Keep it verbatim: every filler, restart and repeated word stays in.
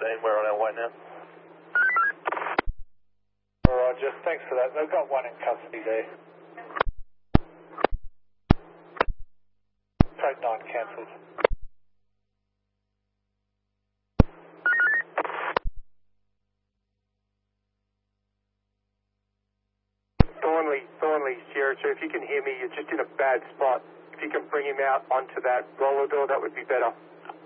seventeen, we're on our way now. Roger, thanks for that. They've got one in custody there. Code nine cancelled. Thornley, Thornley, Sierra two, if you can hear me, you're just in a bad spot. If you can bring him out onto that roller door, that would be better.